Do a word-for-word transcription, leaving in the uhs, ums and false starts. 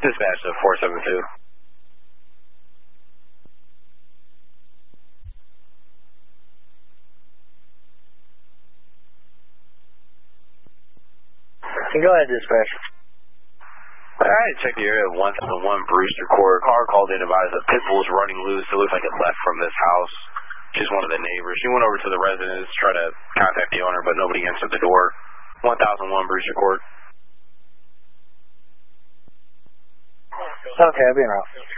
Dispatch to four seven two. Go ahead, dispatch. Alright, check the area of one seven one Brewster Court. Car called in, advised that pit bull is running loose. It looks like it left from this house. She's one of the neighbors. She went over to the residence, tried to contact the owner, but nobody answered the door. one thousand one Brewster Court. Okay, I'll be in route.